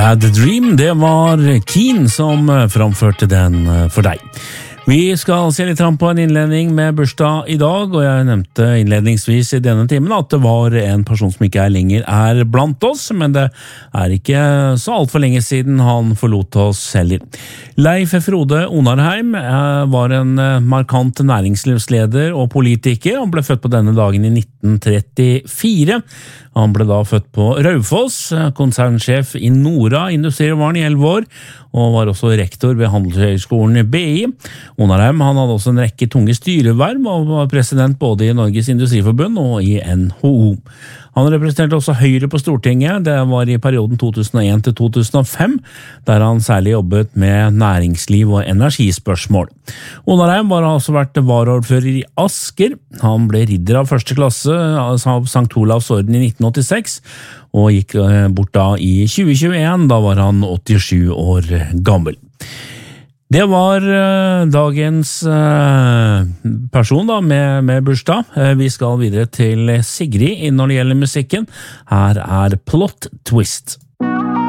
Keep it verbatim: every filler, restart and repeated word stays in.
The Dream, det var Keen som framførte den for deg. Vi skal se litt på en innledning med bursdag i dag, og jeg nevnte innledningsvis i denne timen at det var en person som ikke er lenger er blant oss, men det er ikke så alt for lenge siden han forlot oss heller. Leif Frode Onarheim var en markant næringslivsleder og politiker. Han ble født på denne dagen i nitten trettifire. Han ble da født på Raufoss, konsernsjef i Nora Industrivaren i elleve år, og var også rektor ved Handelshøyskolen B I. Onarheim han hadde også en rekke tunge styreverv og var president både i Norges Industriforbund og i N H O. Han representerte også Høyre på Stortinget, det var i perioden to tusen og en til to tusen og fem, der han særlig jobbet med næringsliv og energispørsmål. Onarheim var altså vært varaordfører i Asker. Han ble ridder av første klasse av Sankt Olavs orden i nitten åttiseks, og gikk bort da i tjue tjueen, da var han åttisju år gammel. Det var uh, dagens uh, person da, med, med bursdag. Uh, vi skal videre til Sigrid når det gjelder musikken. Her er Plot Twist.